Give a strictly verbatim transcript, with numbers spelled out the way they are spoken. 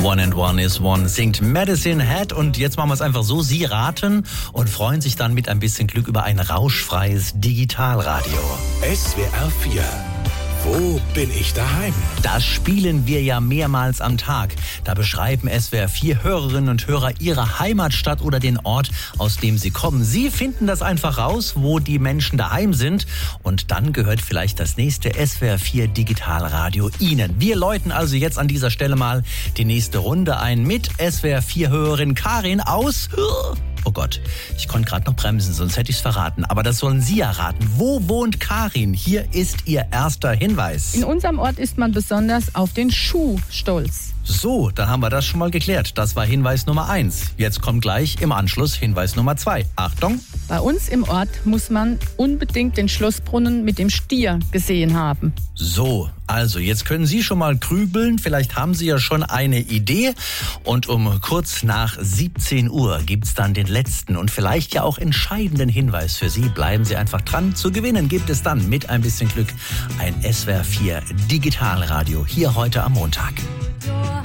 One and One is One singt Medicine Hat und jetzt machen wir es einfach so, Sie raten und freuen sich dann mit ein bisschen Glück über ein rauschfreies Digitalradio. S W R vier. Wo bin ich daheim? Das spielen wir ja mehrmals am Tag. Da beschreiben S W R vier Hörerinnen und Hörer ihre Heimatstadt oder den Ort, aus dem sie kommen. Sie finden das einfach raus, wo die Menschen daheim sind. Und dann gehört vielleicht das nächste S W R vier Digitalradio Ihnen. Wir läuten also jetzt an dieser Stelle mal die nächste Runde ein mit S W R vier Hörerin Karin aus... Oh Gott, ich konnte gerade noch bremsen, sonst hätte ich es verraten. Aber das sollen Sie ja raten. Wo wohnt Karin? Hier ist Ihr erster Hinweis. In unserem Ort ist man besonders auf den Schuh stolz. So, dann haben wir das schon mal geklärt. Das war Hinweis Nummer eins. Jetzt kommt gleich im Anschluss Hinweis Nummer zwei. Achtung! Bei uns im Ort muss man unbedingt den Schlossbrunnen mit dem Stier gesehen haben. So, also jetzt können Sie schon mal grübeln. Vielleicht haben Sie ja schon eine Idee. Und um kurz nach siebzehn Uhr gibt's dann den letzten und vielleicht ja auch entscheidenden Hinweis für Sie. Bleiben Sie einfach dran. Zu gewinnen gibt es dann mit ein bisschen Glück ein S W R vier Digitalradio hier heute am Montag.